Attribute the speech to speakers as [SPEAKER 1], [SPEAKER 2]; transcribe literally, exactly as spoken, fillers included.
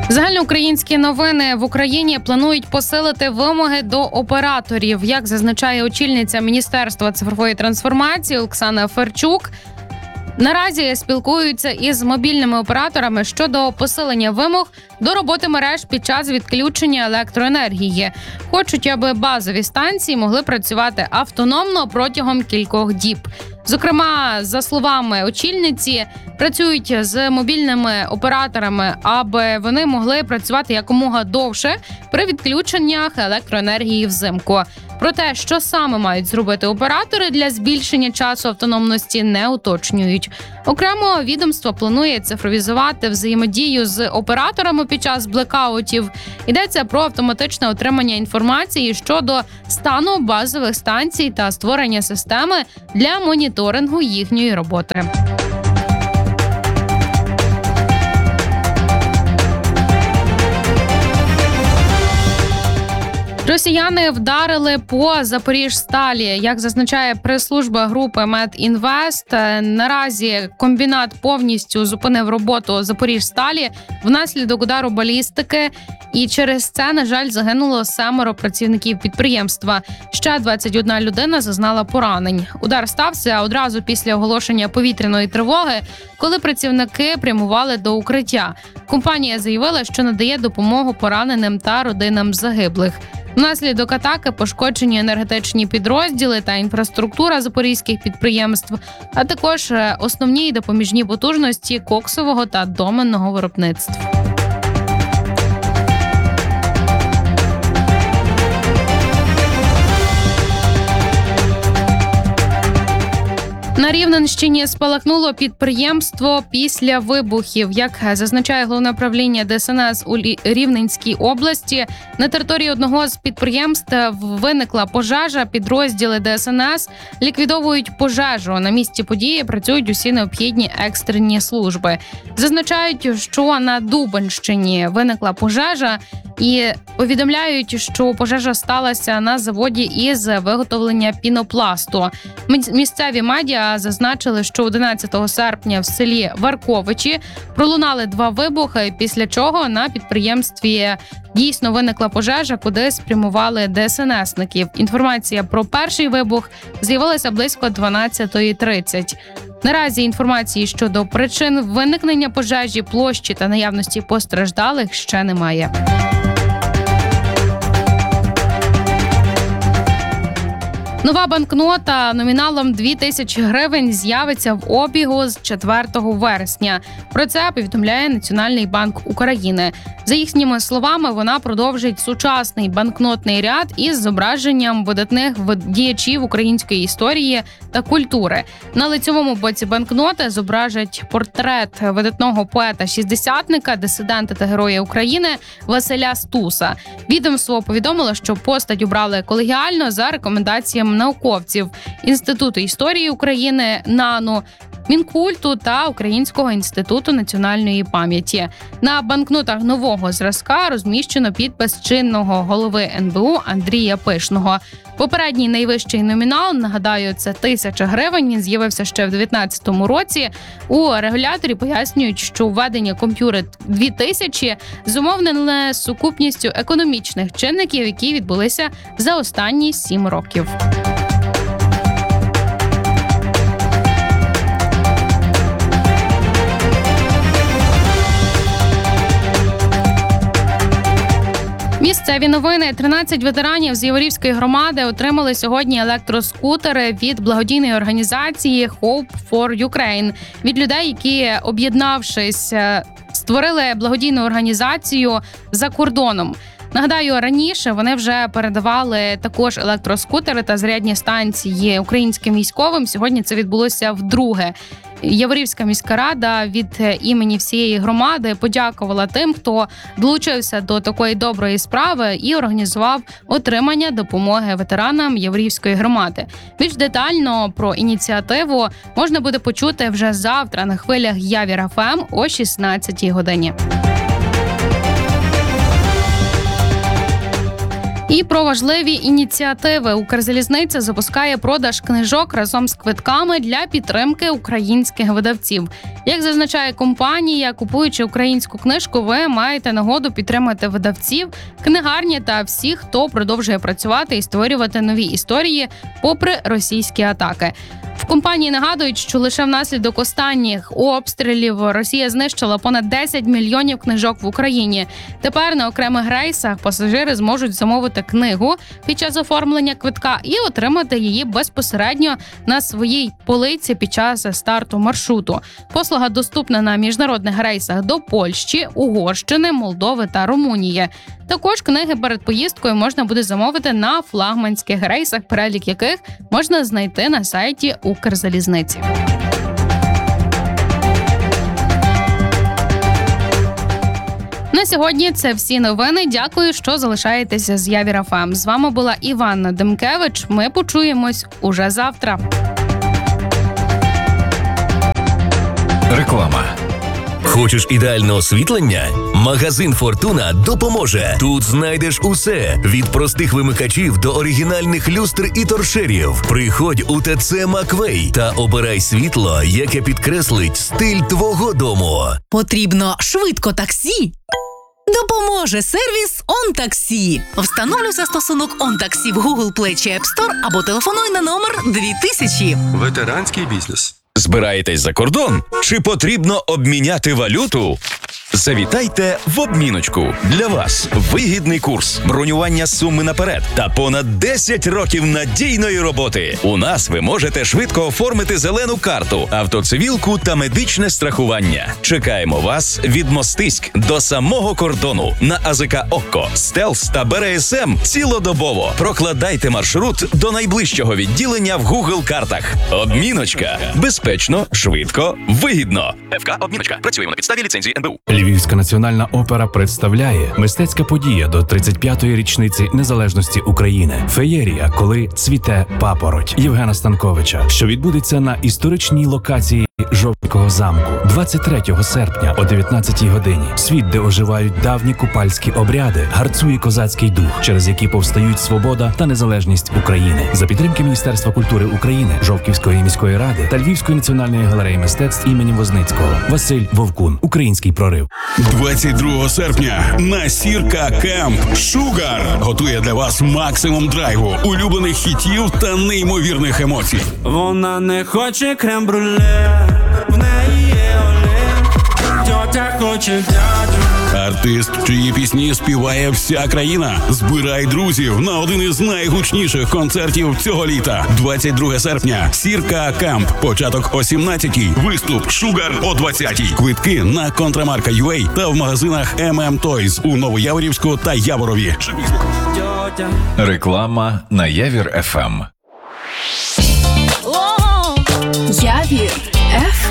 [SPEAKER 1] Загальноукраїнські новини. В Україні планують посилити вимоги до операторів. Як зазначає очільниця Міністерства цифрової трансформації Оксана Ферчук, наразі спілкуються із мобільними операторами щодо посилення вимог до роботи мереж під час відключення електроенергії. Хочуть, аби базові станції могли працювати автономно протягом кількох діб. Зокрема, за словами очільниці, працюють з мобільними операторами, аби вони могли працювати якомога довше при відключеннях електроенергії взимку. Про те, що саме мають зробити оператори для збільшення часу автономності, не уточнюють. Окремо, відомство планує цифровізувати взаємодію з операторами під час блекаутів. Йдеться про автоматичне отримання інформації щодо стану базових станцій та створення системи для моніторингу їхньої роботи. Росіяни вдарили по Запоріжсталі. Як зазначає прес-служба групи Медінвест, наразі комбінат повністю зупинив роботу Запоріжсталі внаслідок удару балістики. І через це, на жаль, загинуло семеро працівників підприємства. Ще двадцять одна людина зазнала поранень. Удар стався одразу після оголошення повітряної тривоги, коли працівники прямували до укриття. Компанія заявила, що надає допомогу пораненим та родинам загиблих. Внаслідок атаки пошкоджені енергетичні підрозділи та інфраструктура запорізьких підприємств, а також основні й допоміжні потужності коксового та доменного виробництв. На Рівненщині спалахнуло підприємство після вибухів. Як зазначає Головне управління Де Ес Ен Ес у Рівненській області, на території одного з підприємств виникла пожежа. Підрозділи Де Ес Ен Ес ліквідовують пожежу. На місці події працюють усі необхідні екстрені служби. Зазначають, що на Дубенщині виникла пожежа і повідомляють, що пожежа сталася на заводі із виготовлення пінопласту. Місцеві медіа зазначили, що одинадцятого серпня в селі Варковичі пролунали два вибухи, після чого на підприємстві дійсно виникла пожежа, куди спрямували Де Ес Ен Есників. Інформація про перший вибух з'явилася близько дванадцятої тридцять. Наразі інформації щодо причин виникнення пожежі, площі та наявності постраждалих ще немає. Нова банкнота номіналом дві тисячі гривень з'явиться в обігу з четвертого вересня. Про це повідомляє Національний банк України. За їхніми словами, вона продовжить сучасний банкнотний ряд із зображенням видатних діячів української історії та культури. На лицьовому боці банкноти зображать портрет видатного поета-шістдесятника, дисидента та героя України Василя Стуса. Відомство повідомило, що постать обрали колегіально за рекомендаціями науковців Інституту історії України, НАНУ, Мінкульту та Українського інституту національної пам'яті. На банкнотах нового зразка розміщено підпис чинного голови ен бе у Андрія Пишного. Попередній найвищий номінал, нагадаю, це тисяча гривень, він з'явився ще в дев'ятнадцятому році. У регуляторі пояснюють, що введення купюри дві тисячі зумовлене сукупністю економічних чинників, які відбулися за останні сім років. Місцеві новини. тринадцять ветеранів з Яворівської громади отримали сьогодні електроскутери від благодійної організації Hope for Ukraine. Від людей, які, об'єднавшись, створили благодійну організацію за кордоном. Нагадаю, раніше вони вже передавали також електроскутери та зарядні станції українським військовим. Сьогодні це відбулося вдруге. Яворівська міська рада від імені всієї громади подякувала тим, хто долучився до такої доброї справи і організував отримання допомоги ветеранам Яворівської громади. Більш детально про ініціативу можна буде почути вже завтра на хвилях Явір еф ем о шістнадцятій годині. І про важливі ініціативи. Укрзалізниця запускає продаж книжок разом з квитками для підтримки українських видавців. Як зазначає компанія, купуючи українську книжку, ви маєте нагоду підтримати видавців, книгарні та всіх, хто продовжує працювати і створювати нові історії попри російські атаки. В компанії нагадують, що лише внаслідок останніх обстрілів Росія знищила понад десять мільйонів книжок в Україні. Тепер на окремих рейсах пасажири зможуть замовити книгу під час оформлення квитка і отримати її безпосередньо на своїй полиці під час старту маршруту. Послуга доступна на міжнародних рейсах до Польщі, Угорщини, Молдови та Румунії. Також книги перед поїздкою можна буде замовити на флагманських рейсах, перелік яких можна знайти на сайті Укрзалізниці. На сьогодні це всі новини. Дякую, що залишаєтеся з Явір еф ем. З вами була Іванна Демкевич. Ми почуємось уже завтра.
[SPEAKER 2] Реклама. Хочеш ідеальне освітлення? Магазин «Фортуна» допоможе. Тут знайдеш усе – від простих вимикачів до оригінальних люстр і торшерів. Приходь у ТЦ «Маквей» та обирай світло, яке підкреслить стиль твого дому.
[SPEAKER 3] Потрібно швидко таксі? Допоможе сервіс «ОнТаксі». Встановлюй застосунок «ОнТаксі» в Google Play чи App Store або телефонуй на номер дві тисячі.
[SPEAKER 4] Ветеранський бізнес.
[SPEAKER 5] Збираєтесь за кордон? Чи потрібно обміняти валюту? Завітайте в обміночку. Для вас вигідний курс, бронювання суми наперед та понад десять років надійної роботи. У нас ви можете швидко оформити зелену карту, автоцивілку та медичне страхування. Чекаємо вас від Мостиськ до самого кордону на АЗК «Окко», «Стелс» та БРСМ цілодобово. Прокладайте маршрут до найближчого відділення в Google картах. Обміночка. Безпечно, швидко, вигідно. ФК «Обміночка». Працюємо на підставі ліцензії ен бе у.
[SPEAKER 6] Львівська національна опера представляє мистецька подія до тридцять п'ятої річниці незалежності України. Феєрія, коли цвіте папороть Євгена Станковича, що відбудеться на історичній локації Жовтого замку двадцять третього серпня о дев'ятнадцятій годині. Світ, де оживають давні купальські обряди, гарцує козацький дух, через які повстають свобода та незалежність України. За підтримки Міністерства культури України, Жовківської міської ради та Львівської національної галереї мистецтв імені Возницького. Василь Вовкун. Український прорив.
[SPEAKER 7] двадцять другого серпня на Сірка Кемп Шугар готує для вас максимум драйву, улюблених хітів та неймовірних емоцій.
[SPEAKER 8] Вона не хоче крем-брюле, в неї є олень, тьотя хоче дядю.
[SPEAKER 7] Артист, чиї пісні співає вся країна. Збирай друзів на один із найгучніших концертів цього літа. двадцять другого серпня. Сірка Кемп. Початок о сімнадцятій. Виступ Шугар о двадцятій. Квитки на Контрамарка точка ю а та в магазинах ем ем Toys у Новояворівську та Яворові.
[SPEAKER 2] Реклама на Явір еф ем.
[SPEAKER 3] Явір